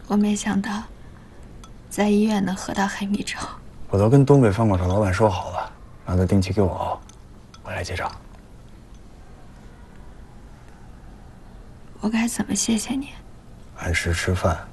我没想到，在医院能喝到黑米粥。 我都跟东北饭馆的老板说好了，让他定期给我熬，我来结账。 我该怎么谢谢你？ 按时吃饭，